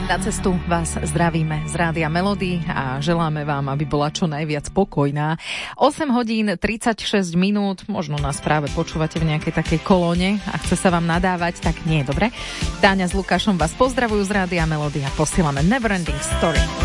Na cestu vás zdravíme z Rádia Melody a želáme vám, aby bola čo najviac pokojná. 8 hodín 36 minút, možno nás práve počúvate v nejakej takej kolóne a chce sa vám nadávať, tak nie je dobre. Táňa s Lukášom vás pozdravujú z Rádia Melody a posielame Neverending Story.